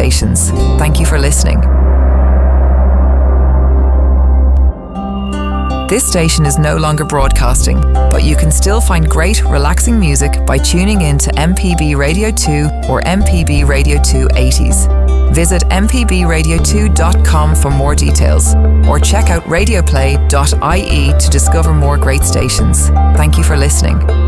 stations. Thank you for listening. This station is no longer broadcasting, but you can still find great, relaxing music by tuning in to MPB Radio 2 or MPB Radio 2 80s. Visit mpbradio2.com for more details, or check out radioplay.ie to discover more great stations. Thank you for listening.